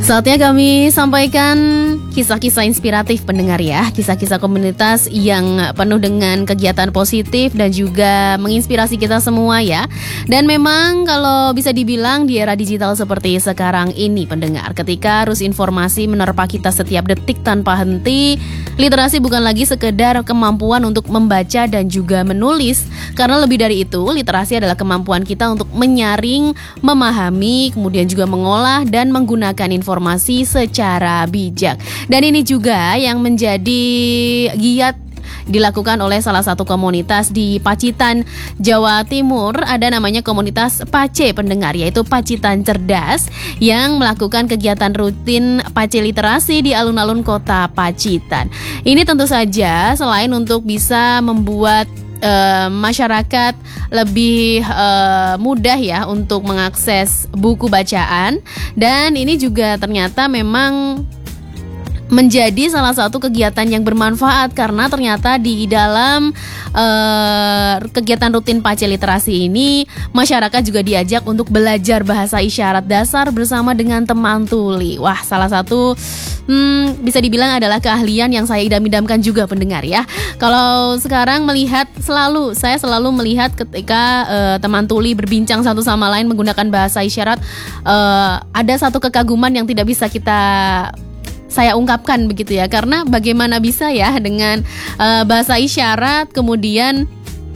Saatnya kami sampaikan kisah-kisah inspiratif pendengar ya. Kisah-kisah komunitas yang penuh dengan kegiatan positif dan juga menginspirasi kita semua ya. Dan memang kalau bisa dibilang di era digital seperti sekarang ini pendengar, ketika arus informasi menerpa kita setiap detik tanpa henti, literasi bukan lagi sekedar kemampuan untuk membaca dan juga menulis. Karena lebih dari itu, literasi adalah kemampuan kita untuk menyaring, memahami, kemudian juga mengolah dan menggunakan informasi secara bijak. Dan ini juga yang menjadi giat dilakukan oleh salah satu komunitas di Pacitan, Jawa Timur. Ada namanya komunitas PACE pendengar, yaitu Pacitan Cerdas, yang melakukan kegiatan rutin PACE literasi di alun-alun kota Pacitan. Ini tentu saja selain untuk bisa membuat masyarakat lebih mudah ya untuk mengakses buku bacaan, dan ini juga ternyata memang menjadi salah satu kegiatan yang bermanfaat karena ternyata di dalam kegiatan rutin PACE literasi ini masyarakat juga diajak untuk belajar bahasa isyarat dasar bersama dengan teman tuli. Wah, salah satu bisa dibilang adalah keahlian yang saya idam-idamkan juga pendengar ya. Kalau sekarang saya selalu melihat ketika teman tuli berbincang satu sama lain menggunakan bahasa isyarat, ada satu kekaguman yang tidak bisa saya ungkapkan begitu ya, karena bagaimana bisa ya dengan bahasa isyarat kemudian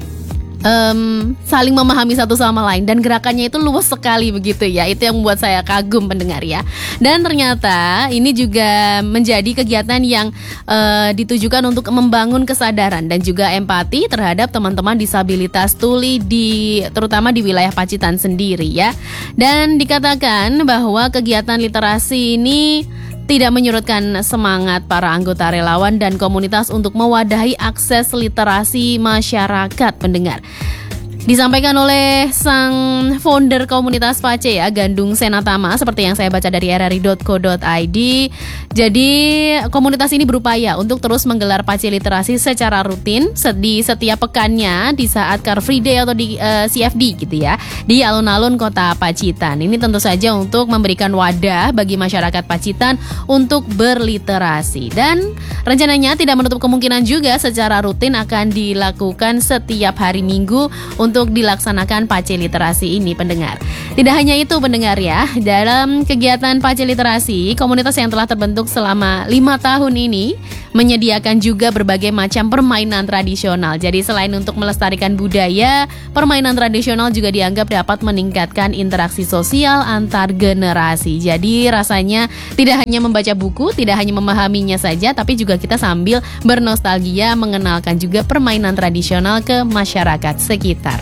saling memahami satu sama lain dan gerakannya itu luas sekali begitu ya. Itu yang membuat saya kagum pendengar ya. Dan ternyata ini juga menjadi kegiatan yang ditujukan untuk membangun kesadaran dan juga empati terhadap teman-teman disabilitas tuli terutama di wilayah Pacitan sendiri ya. Dan dikatakan bahwa kegiatan literasi ini tidak menyurutkan semangat para anggota relawan dan komunitas untuk mewadahi akses literasi masyarakat pendengar. Disampaikan oleh sang founder komunitas PACE ya, Gandung Senatama, seperti yang saya baca dari rri.co.id. Jadi komunitas ini berupaya untuk terus menggelar PACE literasi secara rutin di setiap pekannya di saat Car Free Day atau di CFD gitu ya, di alun-alun kota Pacitan. Ini tentu saja untuk memberikan wadah bagi masyarakat Pacitan untuk berliterasi. Dan rencananya tidak menutup kemungkinan juga secara rutin akan dilakukan setiap hari Minggu untuk dilaksanakan PACE literasi ini pendengar. Tidak hanya itu pendengar ya, dalam kegiatan PACE literasi, komunitas yang telah terbentuk selama 5 tahun ini menyediakan juga berbagai macam permainan tradisional. Jadi selain untuk melestarikan budaya, permainan tradisional juga dianggap dapat meningkatkan interaksi sosial antar generasi. Jadi rasanya tidak hanya membaca buku, tidak hanya memahaminya saja, tapi juga kita sambil bernostalgia mengenalkan juga permainan tradisional ke masyarakat sekitar.